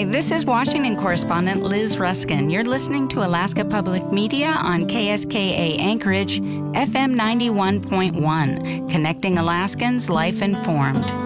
Hi, this is Washington correspondent Liz Ruskin. You're listening to Alaska Public Media on KSKA Anchorage, FM 91.1, connecting Alaskans life informed.